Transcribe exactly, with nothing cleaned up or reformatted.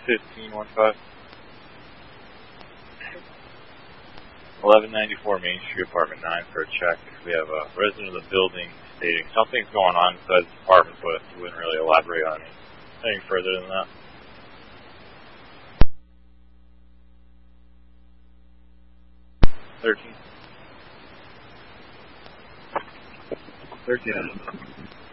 fifteen one five. eleven ninety-four Main Street, apartment nine for a check. We have a resident of the building stating something's going on inside the apartment, but he wouldn't really elaborate on anything further than that. thirteen. thirteen.